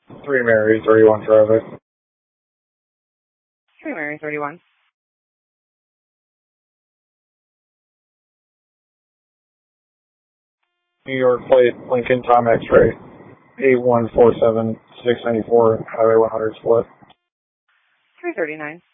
3 Mary, 31 traffic. 3 Mary, 31. New York plate, Lincoln Tom X-ray, 8147694, Highway 100 split. 339.